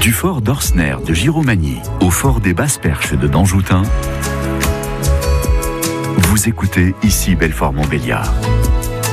Du fort d'Orsner de Giromagny au fort des Basses-Perches de Danjoutin, vous écoutez ici Belfort-Montbéliard.